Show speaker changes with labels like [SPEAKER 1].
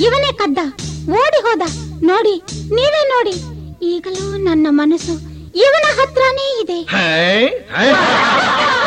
[SPEAKER 1] ಇವನೇ ಕದ್ದ, ಓಡಿ ಹೋದ. ನೋಡಿ, ನೀವೇ ನೋಡಿ, ಈಗಲೂ ನನ್ನ ಮನಸ್ಸು ಇವನ ಹತ್ರನೇ ಇದೆ.